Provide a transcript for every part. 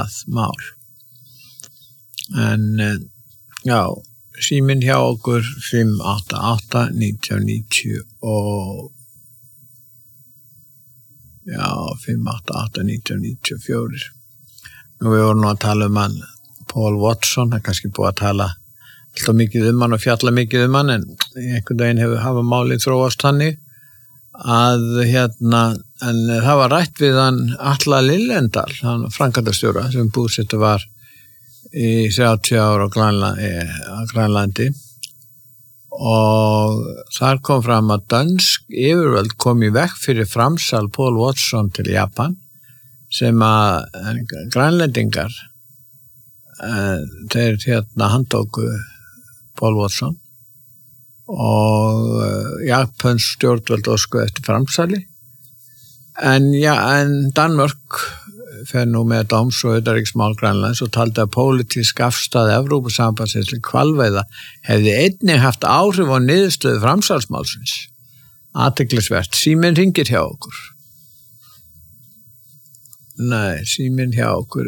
það mál. En já, síminn hjá okkur 588-1990 og 588-1994. Nú við vorum nú að tala hann Paul Watson, það kannski búið að tala alltaf mikið hann og fjalla mikið hann, en einhvern veginn hafa málið þróast þannig að en það var rætt við hann Atla Lillendal, hann framkvæmdastjóra sem búsettur var í 30 ár á Grænlandi og þar kom fram að dönsk yfirvöld kom í veg fyrir framsal Paul Watson til Japan sem að grænlendingar þeir handtóku Paul Watson og japansk stjórnvöld óskuðu eftir framsali en Danmörk fer nú með dóms og utanríkismál Grænlands og taldi að pólitísk afstaða Evrópusambandsins til hvalveiða hefði einnig haft áhrif á niðurstöðu framsalsmálsins. Athyglisvert. Síminn hringir hjá okkur. Nei, síminn hjá okkur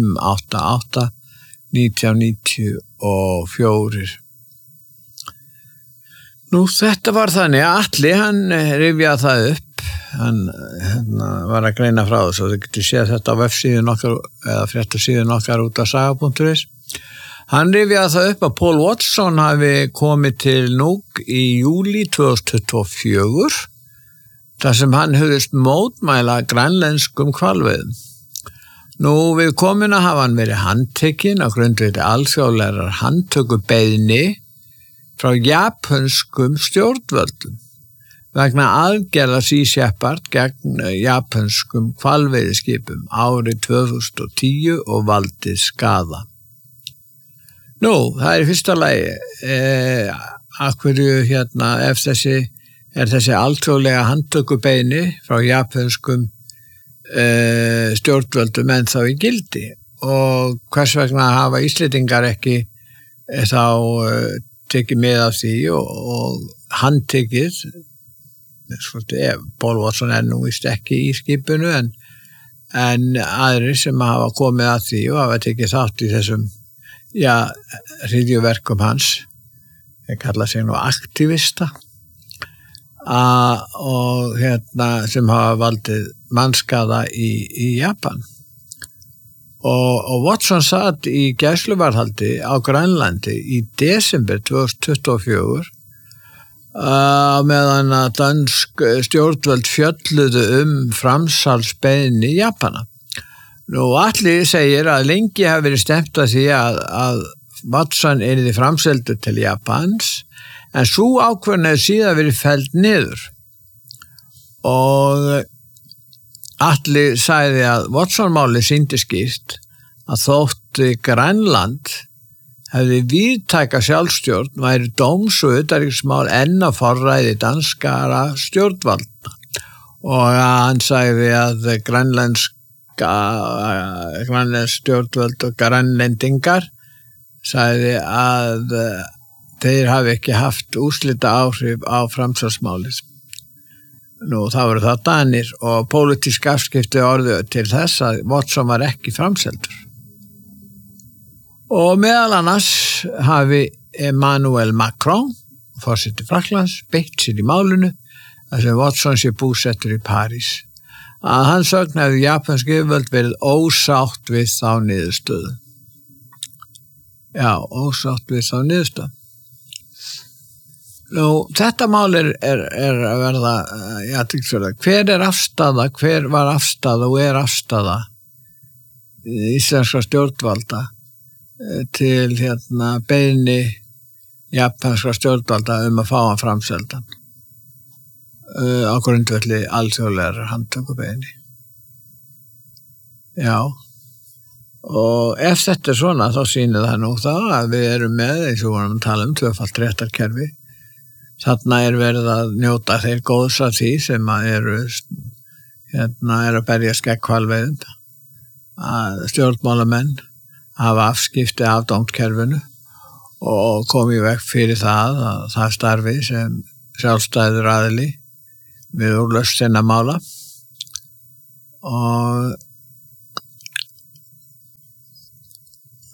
588-1994. Nú, þetta var þannig að Atli, hann rifjaði það upp. Hann var að greina frá þessu og þau getur séð þetta á vefsíðun okkar eða fréttasíðun okkar út af saga.is. Hann rifjaði það upp að Paul Watson hafi komið til Nuuk í júlí 2024 þar sem hann hugðist mótmæla grænlenskum hvalveiðum. Nú við komuna hafa hann verið handtekinn á grundvelli alþjóðlegrar handtökubeiðni frá japönskum stjórnvöldum vegna aðgerða Sea Shepherd gegn japönskum hvalveiðiskipum árið 2010 og valdið skaða. Nú, það í fyrsta lagi af hverju ef þessi alþjóðlega handtökubeiðni frá japönskum stjórnvöldum en þá í gildi og hvers vegna hafa Íslendingar ekki þá tekið með af því og handtekið Paul Watson nú víst ekki í skipinu en aðrir sem hafa komið að því og hafa tekið þátt í þessum hryðjuverkum hans þeir kalla sig nú aktivista og sem hafa valdið mannskaða í Japan og Watson satt í gæsluvarðhaldi á Grænlandi í desember 2024 meðan að dansk stjórnvöld fjölluðu framsalsbeiðni Japana. Nú Atli segir að lengi hafi verið stefnt að því að Watson yrði framseldur til Japans en sú ákvörðun hefur síðan verið felld niður og Atli sagði að Watson-máli sýndi skýrt að þótt Grænland hefði víðtæka sjálfstjórn væri dóms- og utanríkismál enn á forræði danskara stjórnvalda og hann sagði að grænlensk stjórnvöld og grænlendingar sagði að þeir hafi ekki haft úrslita áhrif á framsalsmálið. Nú, það voru það Danir og pólitísk afskipti orðu til þess að Watson var ekki framseldur. Og meðal annars hafi Emmanuel Macron, forseti Frakklands, beitt sér í málinu þar sem Watson sé búsettur í París. Að hans sögn hefði japansk yfirvöld verið ósátt við þá niðurstöðu. Já, ósátt við þá niðurstöðu. Nú, þetta mál er að verða athyglisverða. Hver var afstaða og er afstaða íslenskra stjórnvalda til beiðni japanskra stjórnvalda að fá hann framseldan á grundvelli alþjóðlegar handtökubeiðni. Já, og ef þetta svona þá sýnir það nú það að við erum með, eins og vorum að tala tvöfalt réttarkerfi. Þarna verið að njóta þeir góðs að því sem eru að berjast gegn hvalveiðum. Að stjórnmálamenn hafa afskipti af dómskerfinu og komið í veg fyrir það starfi sem sjálfstæður aðili við úrlausn sinna mála og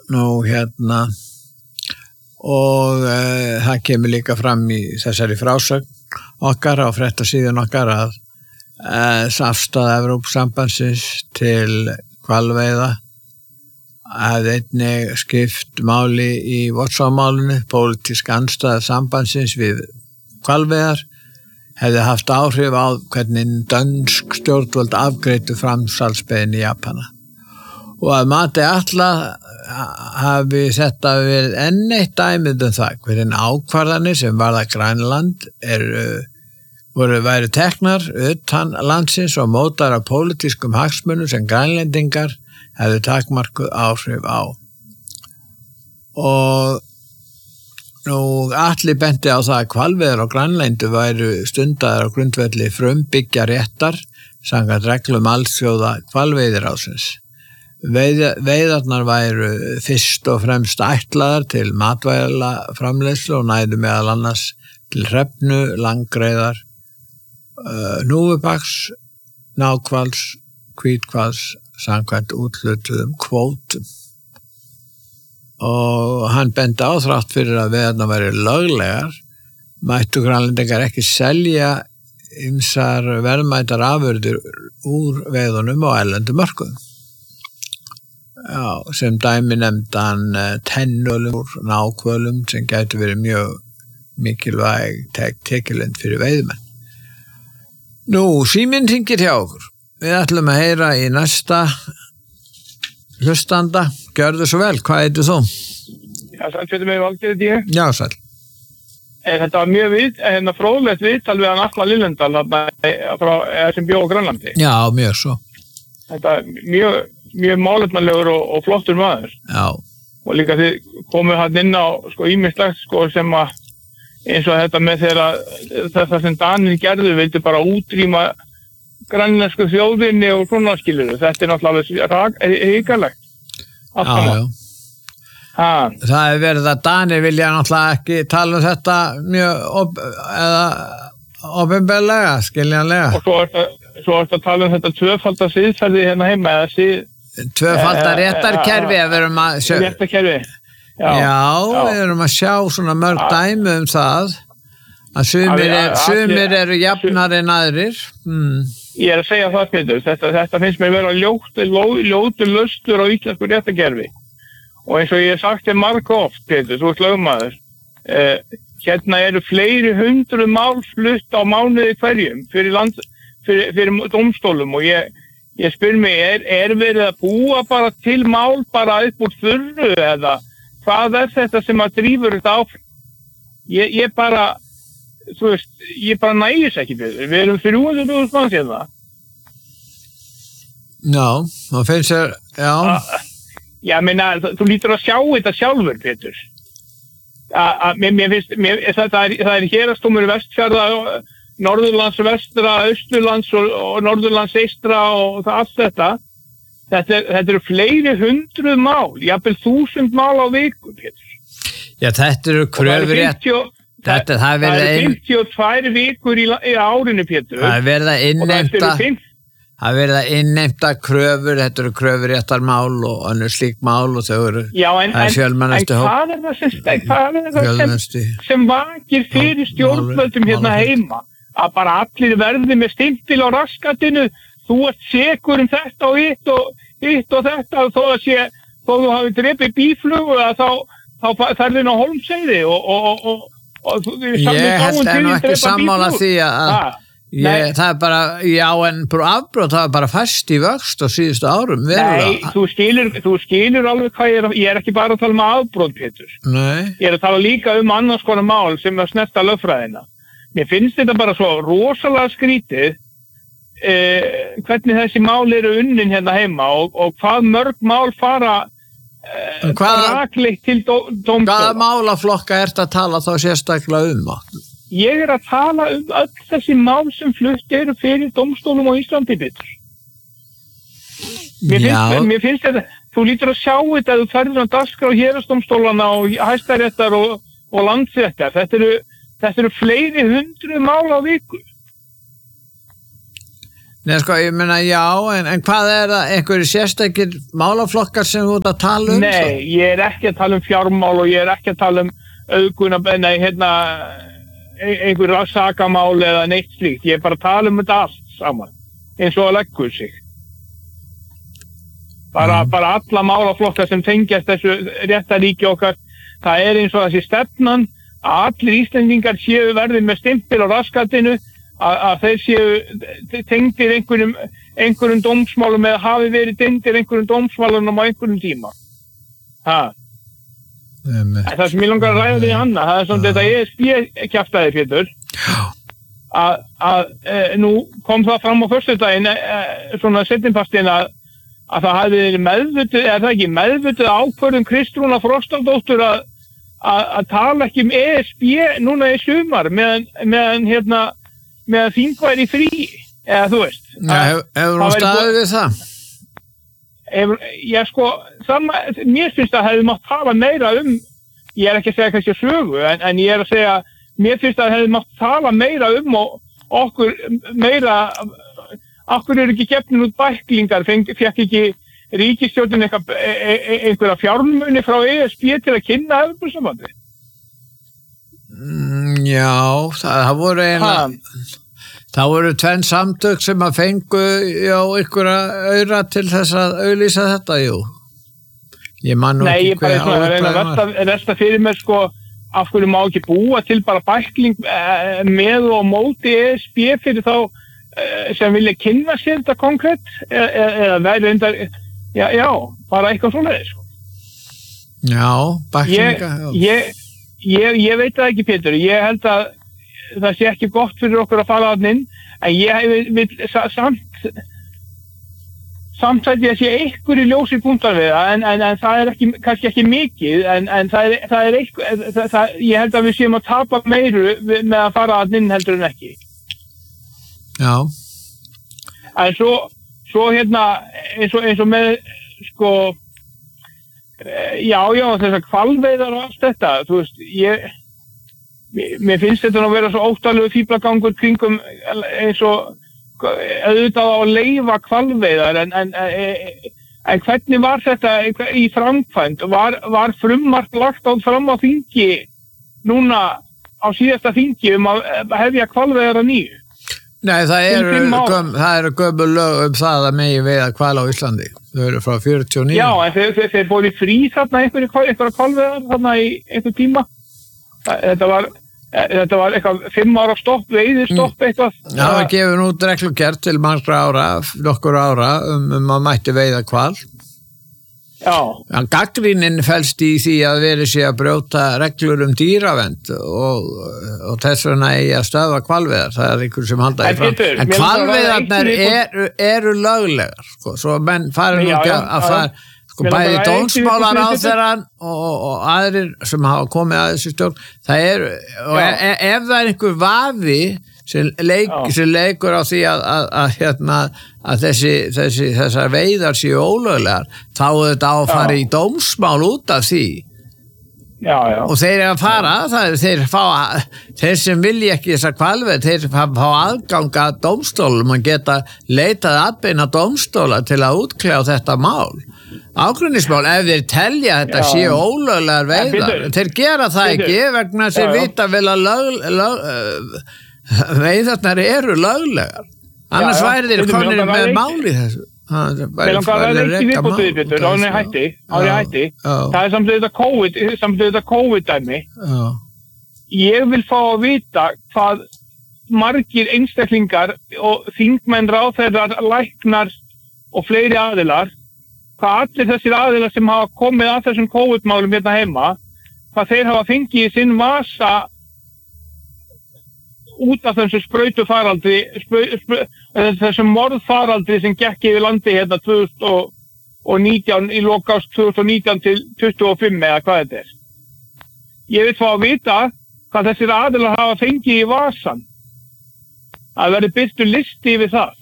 og það kemur líka fram í þessari frásögn okkar á fréttasíðun okkar að afstaða Evrópusambandsins til hvalveiða hafði einnig skipt máli í Watson-málinu. Pólitísk andstaða sambandsins við hvalveiðar hefði haft áhrif á hvernig dönsk stjórnvöld afgreiddu framsalsbeiðni Japana. Og að mati alla hafi þetta verið enn eitt dæmið það hvernig ákvarðanir sem varða Grænland væru teknar utan landsins og mótar af pólitískum hagsmunum sem grænlendingar hefðu takmarkuð áhrif á. Og Atli benti á það að hvalveiðar á Grænlandi væru stundaðar á grundvelli frumbyggja réttar samkvæmt reglum alþjóða hvalveiðiráðsins. Veiðarnar væru fyrst og fremst ætlaðar til matvælaframleiðslu og næðu meðal annars til hrefnu, langreyðar, hnúfubaks, náhvals, hvíthvals samkvæmt úthlutuðum kvótum. Og hann benti á þrátt fyrir að veiðarnar væru löglegar, mættu grænlendingar ekki selja ýmsar verðmætar afurðir úr veiðunum á erlendum mörkuðum. Já, sem dæmi nefndi hann tennölum úr náhvölum sem gætu verið mjög mikilvæg tekjulind fyrir veiðmenn. Síminn hringir hjá okkur. Við ætlum að heyra í næsta hlustanda. Gjörðu svo vel, hvað heitir þú? Já, sæl, fyrir mig Valgeir ég. Já, sæl. Þetta var mjög fróðlegt viðtal við hann Atla Lillendal sem bjó á Grænlandi. Já, mjög svo. Þetta mjög málefnalegur og flottur maður. Já. Og líka þið komuð hann inn á ýmislegt sem að eins og þetta með þetta sem Danir gerðu vildi bara útrýma grænlensku þjóðinni og svona skilurðu. Þetta náttúrulega hrikalegt. Já. Það verið að Danir vilja náttúrulega ekki tala þetta mjög opinberlega, skiljanlega. Og svo er þetta að tala þetta tvöfalda siðferði hérna heima eða tvöfalda réttarkerfi að verum að réttarkerfi. Já, við erum að sjá svona mörg dæmi það að sumir eru jafnari en aðrir. Ég er að segja það, Pétur. Þetta finnst mér vera ljótur löstur á íslensku réttarkerfi. Og eins og ég hef sagt þér margoft, Pétur, þú ert lögmaður, hérna eru fleiri 100 mál flutt á mánuði hverjum fyrir dómstólum og ég spyr mig, er verið að búa bara til mál bara upp úr þurru eða hvað er þetta sem að drífur þetta áfram? Ég bara, þú veist, ég bara nægis ekki við. Við erum 300.000 manns hérna. Já, það finnst þér, já. Já, meina, þú lítur að sjá þetta sjálfur, Pétur. Mér finnst, það er héraðsdómur Vestfjarða, Norðurlands vestra, Austurlands og Norðurlands eystra og allt þetta. Þetta eru fleiri 100 mál, jafnvel 1000 mál á viku, Pétur. Já, þetta eru kröfurétt. Það er verið 52 vikur í árinu, Pétur. Það er verið að innheimta kröfur, þetta eru kröfuréttarmál og önnur slík mál og þau eru fjölmennustu hóp. En hvað er það sem vakir fyrir stjórnvöldum hérna heima? Að bara allir verði með stimpil á raskatinu, þú ert sekur þetta og hitt og þetta, þó þú hafi drepið bíflugu þá ferðin á Hólmsheiði og ég held ekki sammála því að það er bara, já en afbrot það er bara fast í vöxt á síðustu árum. Nei, þú skilur alveg hvað ég er ekki bara að tala um afbrot, Pétur. Nei. Ég er að tala líka um annars konar mál sem að snerta lögfræðina. Mér finnst þetta bara svo rosalega skrítið hvernig þessi mál eru unnin hérna heima og hvað mörg mál fara rakleitt til dómstóla. Hvaða málaflokka ertu að tala þá sérstaklega um? Ég er að tala um öll þessi mál sem flutt eru fyrir dómstólum á Íslandi, Pétur. Mér finnst þetta, þú lítur að sjá þetta að þú ferður á dagskrá héraðsdómstólana og Hæstaréttar og Landsréttar. Þetta eru fleiri 100 mál á viku. Nei, sko, ég meina, já, en hvað það, einhverju sérstakir málaflokkar sem þú ert að tala Nei, ég ekki að tala fjármál og ég ekki að tala auðguna, einhver sakamál eða neitt slíkt. Ég bara tala þetta allt saman, eins og að leggur sig. Bara alla málaflokkar sem tengjast þessu réttaríki okkar. Það eins og þessi stefnan að allir Íslendingar séu verið með stimpil á raskatinu, að þeir séu tengdir einhverjum dómsmálum eða hafi verið tengdir einhverjum dómsmálum á einhverjum tíma. Það sem ég langar að ræða því Anna, það svona þetta ESB-kjaftaði, Pétur, að nú kom það fram á föstudaginn, svona seinnipartinn að það hafi verið meðvituð ákvörðun Kristrúnar Frostadóttur að tala ekki ESB núna í sumar meðan þing væri frí, eða þú veist. Hefur hún staðið við það? Já, sko, mér finnst að hefði mátt tala meira ég ekki að segja kannski sögu, en ég að segja, mér finnst að hefði mátt tala meira okkur meira, okkur ekki gefnin út bæklingar, fekk ekki ríkisstjórnin einhverja fjármuni frá ESB til að kynna Evrópusambandið. Já, það voru það voru tvenn samtök sem að fengu einhverja aura til þess að auglýsa þetta, jú. Ég man nú ekki hver ákvæðum var. Resta fyrir mér, sko, af hverju má ekki búa til bara bækling með og móti ESB fyrir þá sem vilja kynna sér þetta konkrétt eða verður reyndar, já, bara eitthvað svona, sko. Já, bæklinga, Ég veit það ekki, Pétur. Ég held að það sé ekki gott fyrir okkur að fara þarna inn, en ég vil samt að ég sé einhverju ljósi punktar við það, en það kannski ekki mikið, en það eitthvað, ég held að við séum að tapa meiru með að fara þarna inn heldur en ekki. Já. En svo eins og með, sko, já, þessar hvalveiðar og allt þetta, þú veist, mér finnst þetta nú að vera svo óttalegu fíblagangur kringum eins og auðvitað á að leyfa hvalveiðar, en hvernig var þetta í framkvæmd? Var frumvarp lagt fram á þingi núna á síðasta þingi að hefja hvalveiðar að nýju? Nei, það eru gömul lög það að megi veiða hval á Íslandi. Þau eru frá 49. Já, en þeir fóru í frí þarna einhverja hvalveiðar þarna í einhver tíma. Þetta var eitthvað 5 ára stopp, veiðistopp eitthvað. Það var gefin út reglugerð til nokkur ára að mætti veiða hval. Já. En gagnrýnin felst í því að verið sé að brjóta reglur dýravernd og þess vegna eigi að stöðva hvalveiðar. Það einhver sem halda í fram. En hvalveiðarnar eru löglegar, sko, svo menn farin út að fara, sko, bæði dómsmálaráðherrann og aðrir sem hafa komið að þessu stjórn. Það og ef það einhver vafi sem leikur á því að þessar veiðar séu ólöglegar, þá þetta á að fara í dómsmál út af því. Já. Og þeir að fara, þeir sem vilja ekki þessar hvalveiðar, þeir fá aðgang að dómstólum og geta leitað atbeina dómstóla til að útkljá þetta mál. Ágreiningsmál, ef þeir telja þetta séu ólöglegar veiðar, þeir gera það ekki vegna þeir vita vel að veiðarnar eru löglegar, annars væri þeir konir með máli þessu. Mér langar að vera ekki viðbútið, Pétur, áður hætti. Það er samt þetta COVID-dæmi. Ég vil fá að vita hvað margir einstaklingar og þingmenn, ráðherrar, læknar og fleiri aðilar, hvað allir þessir aðilar sem hafa komið að þessum COVID-málum hérna heima, hvað þeir hafa fengið í sinn vasa út af þessu sprautufaraldri, þessum morðfaraldri sem gekk yfir landi hérna 2019, í lok árs 2019 til 25 eða hvað þetta er. Ég vil fá að vita hvað þessir aðilar hafa fengið í vasan. Að verði birtur listi yfir það.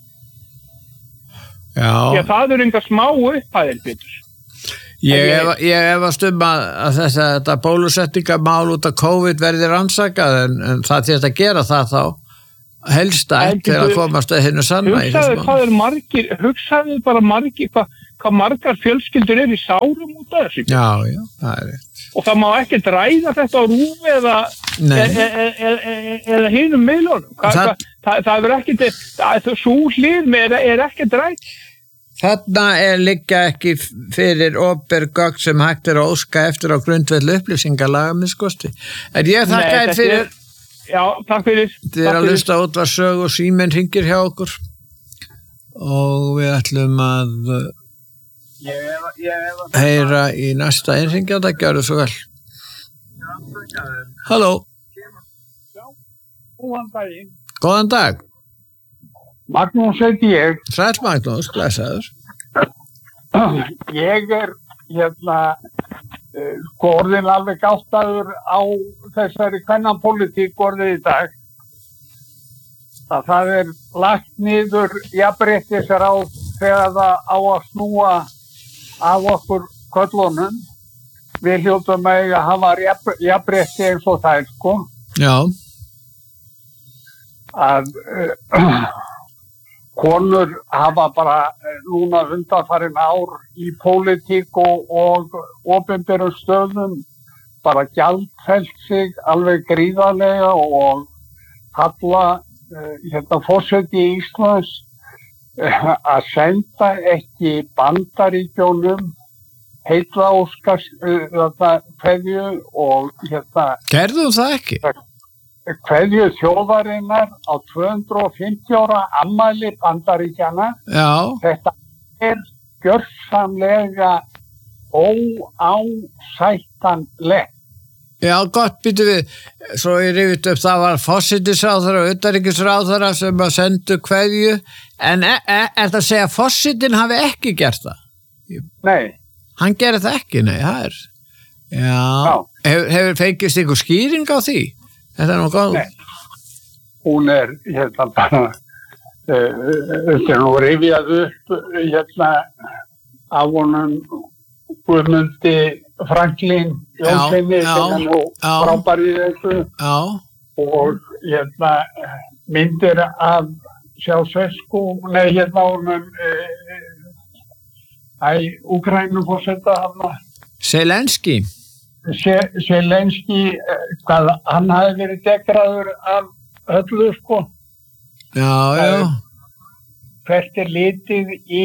Já. Því að það eru engar smá upphæðir, Pétur. Ég efast að þetta bólusetningamál út af COVID verði rannsakað, en það þyrfti að gera það þá helstætt til að komast að hennu sanna í þessum málum. Hugsaðu bara margir, hvað margar fjölskyldur í sárum út af þessu. Já, það rétt. Og það má ekki ræða þetta á RÚV eða hinum miðlunum. Það ekki, svo hlið með ekki rætt. Þarna liggja ekki fyrir opinber gögn sem hægt að óska eftir á grundvelli upplýsingalaga minnskosti. En ég þakka þér fyrir. Já, takk fyrir. Þið að hlusta á útvarpssögu og síminn hringir hjá okkur og við ætlum að heyra í næsta einhringjanda. Gjörðu svo vel. Halló. Góðan daginn. Góðan dag. Magnús heiti ég. Sæll Magnús, blessaður. Ég orðin alveg gáttaður á þessari kvennapólitík orðið í dag. Að það lagt niður jafnréttisráð þegar það á að snúa af okkur köllunum. Við hljótum að hafa jafnrétti eins og það sko. Já. Að konur hafa bara núna undanfarin ár í pólitík og opinberum stöðum bara gjaldfellt sig alveg gríðarlega og kalla forseti Íslands að senda ekki Bandaríkjónum heillaóskars kveðju og Gerðu það ekki? Kveðju þjóðarinnar á 250 ára afmæli Bandaríkjanna. Já. Þetta gjörsamlega óásættanlegt. Já, gott býtu við. Svo ég rifið upp, það var forsætisráðherra og utanríkisráðherra sem að sendu kveðju. En það að segja að forsetinn hafi ekki gert það? Nei. Hann gerir það ekki, nei, það Já. Hefur fengist ykkur skýring á því? Þetta nú góð. Nei, hún bara, nú rifjað upp, af honum Guðmundi Franklin Jónssyni, sem nú frábær í þessu. Já. Og, myndir af Ceausescu, honum, Úkraínuforseta hana. Zelenski. Zelenski, hvað hann hafi verið dekraður af öllu sko. Já. Hvert litið í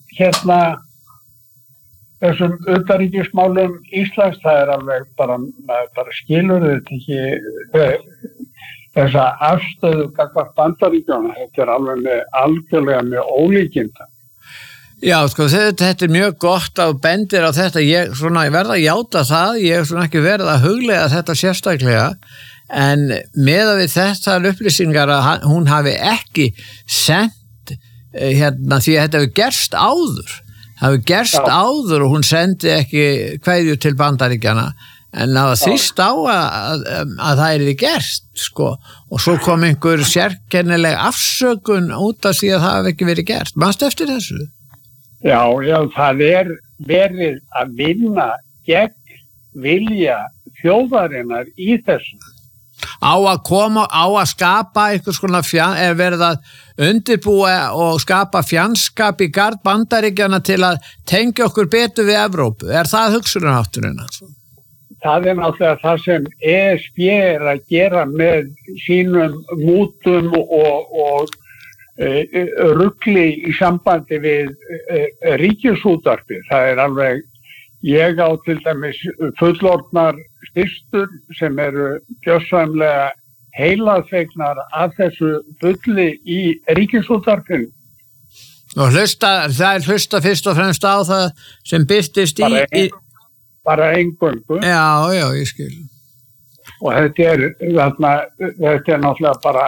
þessum utanríkismálum Íslands, það alveg bara skilur þetta ekki þessa afstöðu gagnvart Bandaríkjunum, þetta alveg algjörlega með ólíkinda. Já, sko, þetta mjög gott að bendir á þetta. Ég verð að játa það, ég hef ekki verið að huglega þetta sérstaklega, en meðan við þessar upplýsingar að hún hafi ekki sendt því að þetta hefur gerst áður. Það hefur gerst áður og hún sendi ekki kveðju til Bandaríkjanna, en það var þýst á að það er gerst, sko, og svo kom einhver sérkennileg afsökun út af því að það hefur ekki verið gert. Manstu eftir þessu? Já, það verið að vinna gegn vilja þjóðarinnar í þessu. Á að skapa einhvers konar verið að undirbúa og skapa fjandskap í garð Bandaríkjanna til að tengja okkur betur við Evrópu. Er það hugsunarhátturinn? Það náttúrulega það sem ESB að gera með sínum mútum og rugli í sambandi við ríkisútvarpið. Það alveg, ég á til dæmis fullorðnar systur sem eru gjörsamlega heilaþvegnar af þessu bulli í ríkisútvarpinu. Og það hlusta fyrst og fremst á það sem birtist bara eingöngu. Já, ég skil. Og þetta er náttúrulega bara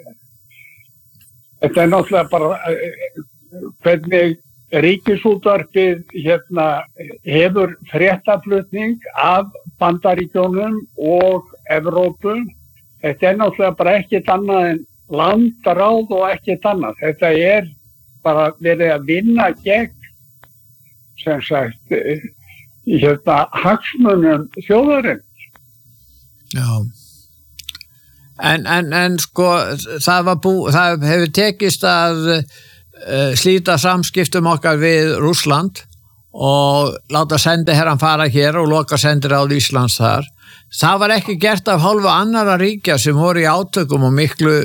hvernig ríkisútvarpið hefur fréttaflutning af Bandaríkjónum og Evrópu. Þetta er náttúrulega bara ekkert annað en landráð og ekkert annað. Þetta er bara verið að vinna gegn, sem sagt, hagsmunum þjóðarins. Já. En sko, það hefur tekist að slíta samskiptum okkar við Rússland og láta sendiherrann fara hér og loka sendiráð Íslands þar. Það var ekki gert af hálfu annarra ríkja sem voru í átökum og miklu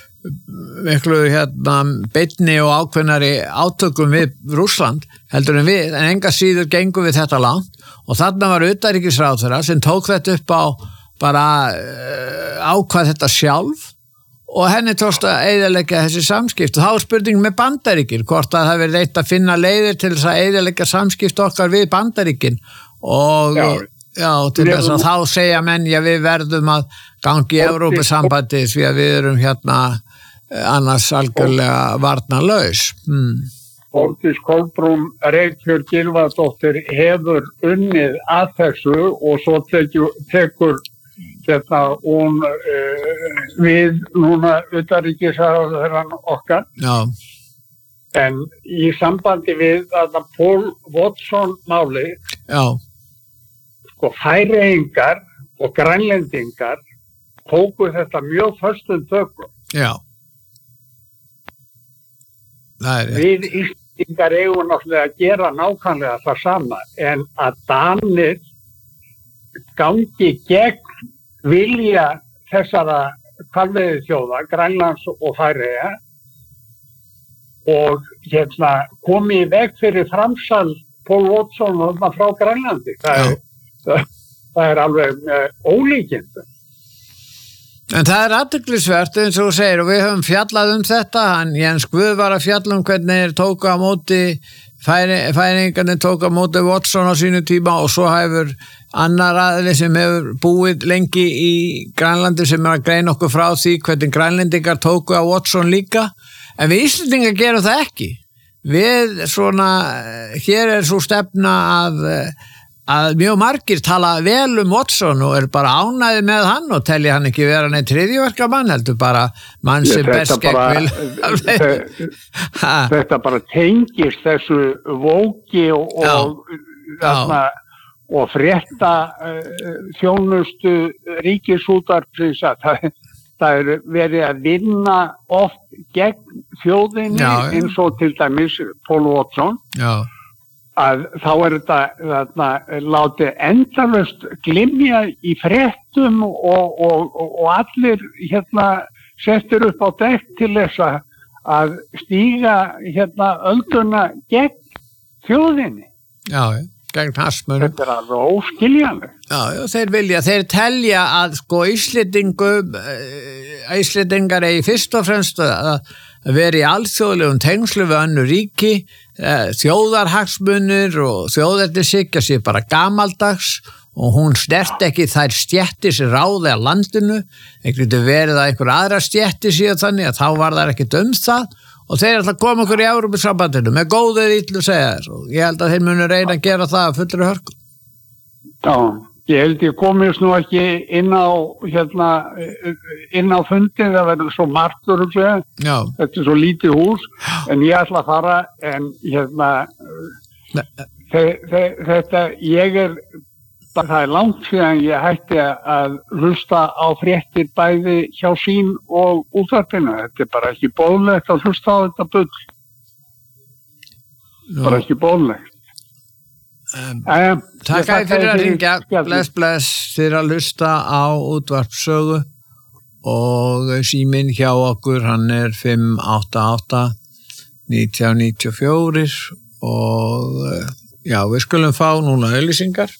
beinni og ákveðnari átökum við Rússland heldur en við, en enga síður gengum við þetta langt og þarna var utanríkisráðherra sem tók þetta upp á bara ákvað þetta sjálf og henni tókst að eyðileggja þessi samskipt og þá er spurning með Bandaríkin hvort að það verið reynt að finna leiðir til þess að eyðileggja samskipt okkar við Bandaríkin og til þess að þá segja menn við verðum að gangi í Evrópusambandi því að við erum annars algjörlega varnarlaus. Þórdís Kolbrún Reykjörð Gylfadóttir hefur unnið að þessu og svo tekur hún við núna utanríkisráðherrann okkar. Já. En í sambandi við að Paul Watson máli, sko Færeyingar og Grænlendingar tóku þetta mjög föstum tökum. Já. Við Íslendingar eigum náttúrulega að gera nákvæmlega það sama en að Danir gangi gegn vilja þessara hvalveiðiþjóða, Grænlands og Færeyja og komi í veg fyrir framsal Paul Watson frá Grænlandi. Það er alveg ólíkindi. En það er athyglisvert eins og þú segir og við höfum fjallað þetta, Jens Guð var að fjalla hvernig tóku á móti Færeyingarnir tóku á móti Watson á sínu tíma og svo hefur annar aðili sem hefur búið lengi í Grænlandi sem að greina okkur frá því hvernig Grænlendingar tóku á Watson líka, en við Íslendingar gerum það ekki. Við hér er svo stefna að mjög margir tala vel Watson og er bara ánægði með hann og telja hann ekki vera neitt hryðjuverkamann heldur bara mann sem best gegn vil. Þetta bara tengist þessu vóki og frétta þjónustu ríkisútvarpsins að það er verið að vinna oft gegn þjóðinni eins og til dæmis Paul Watson. Já. Að þá er þetta látið endalaust glimja í fréttum og allir settir upp á dekk til þess að stíga ölduna gegn þjóðinni. Já, gegn hagsmunum. Þetta er alveg óskiljanlegt. Já, þeir telja að sko Íslendingar eigi fyrst og fremst að vera í alþjóðlegum tengslu við önnur ríki, þjóðarhagsmunir og þjóðernishyggja sé bara gamaldags og hún snert ekki þær stéttir sem ráði að landinu, einhvern verið að einhver aðra stéttir síðan þannig að þá var það ekkert það og þeir ætla að koma okkur í Evrópusambandinu með góðu eða illu segja þess og ég held að þeir munu reyna að gera það að fullri hörku. Já, ég held ég komist nú ekki inn á fundin, það verður svo margt örugglega. Þetta er svo lítið hús, en ég ætla að fara en það er langt síðan ég hætti að hlusta á fréttir bæði hjá sín og útvarpinu. Þetta er bara ekki boðlegt að hlusta á þetta bull. Bara ekki boðlegt. Takk fyrir að ringja, bless fyrir að hlusta á útvarpssögu og síminn hjá okkur hann er 588 1994 og við skulum fá núna auglýsingar.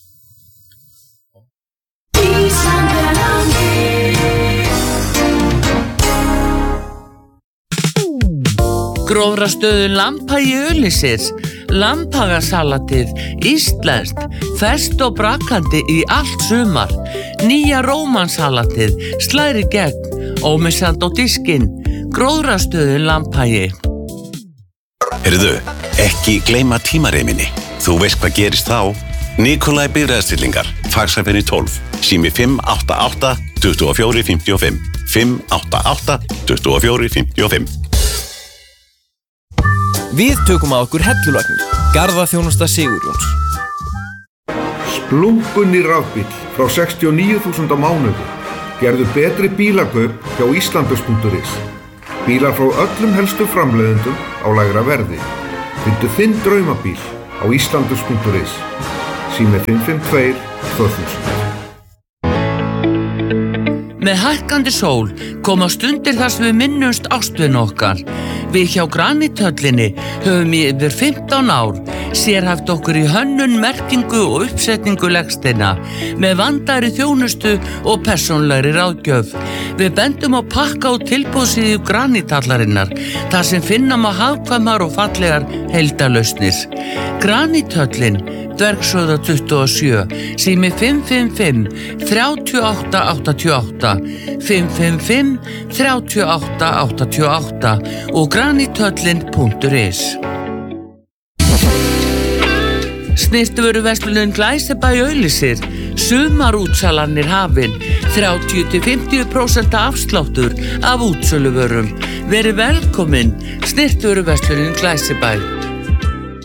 Grófrastöðu Lambhagi auglýsir Lambhagasalatið, íslenskt, ferskt og brakandi í allt sumar. Nýja rómansalatið, slæri gegn, ómissandi á diskinn. Grófrastöðu Lambhagi. Heyrðu, ekki gleyma tímareiminni. Þú veist hvað gerist þá? Nikolai Bifreiðastillingar, Faxaferri 12, sími 588 24 55, 588 24 55. Við tökum að okkur hellulagnir, garðaþjónusta Sigurjóns. Splunkunni rafbíll frá 69.000 á mánuði. Gerðu betri bílakaup hjá Íslandus.is. Bílar frá öllum helstu framleiðendum á lægra verði. Fyndu þinn draumabíl á Íslandus.is. Sími 552 2000. Með hækkandi sól koma stundir þar sem við minnumst ástvin okkar. Við hjá Granithöllinni höfum í yfir 15 ár sérhæft okkur í hönnun, merkingu og uppsetningu legsteina með vandaðri þjónustu og persónlegri ráðgjöf. Við bendum á pakka og tilboðsíðu Granithallarinnar þar sem finna má hagkvæmar og fallegar heildarlausnir. Granithöllin, Dvergshöfða 27, sími 555 3888, 555 3888 og granithöllin.is. Snyrtivöruverslunin Glæsibæ auglýsir sumarútsalanir hafin, 30-50% afsláttur af útsöluvörum. Verið velkomin, Snyrtivöruverslunin Glæsibæ.